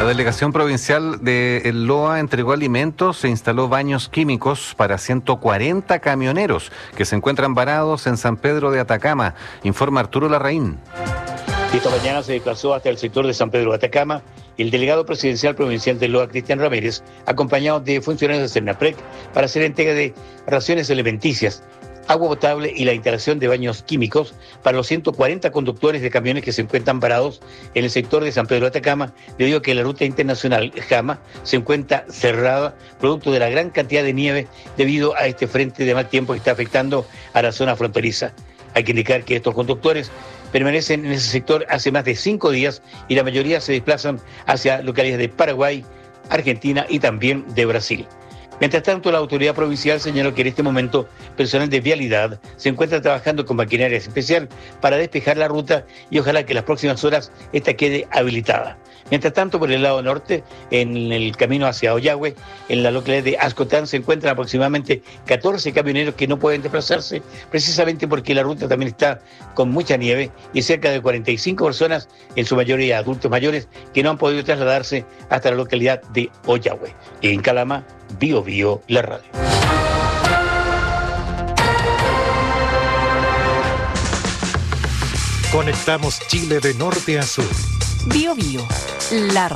La delegación provincial de El Loa entregó alimentos e instaló baños químicos para 140 camioneros que se encuentran varados en San Pedro de Atacama, informa Arturo Larraín. Esta mañana se desplazó hasta el sector de San Pedro de Atacama el delegado presidencial provincial de Loa, Cristian Ramírez, acompañado de funcionarios de Cernaprec para hacer entrega de raciones alimenticias, agua potable y la instalación de baños químicos para los 140 conductores de camiones que se encuentran varados en el sector de San Pedro de Atacama, debido a que la ruta internacional Jama se encuentra cerrada producto de la gran cantidad de nieve debido a este frente de mal tiempo que está afectando a la zona fronteriza. Hay que indicar que estos conductores permanecen en ese sector hace más de 5 días y la mayoría se desplazan hacia localidades de Paraguay, Argentina y también de Brasil. Mientras tanto, la autoridad provincial señaló que en este momento personal de vialidad se encuentra trabajando con maquinaria especial para despejar la ruta y ojalá que en las próximas horas esta quede habilitada. Mientras tanto, por el lado norte, en el camino hacia Ollagüe, en la localidad de Ascotán, se encuentran aproximadamente 14 camioneros que no pueden desplazarse, precisamente porque la ruta también está con mucha nieve y cerca de 45 personas, en su mayoría adultos mayores, que no han podido trasladarse hasta la localidad de Ollagüe. En Calama, Bio Bio, la radio. Conectamos Chile de norte a sur. Bio Bio, la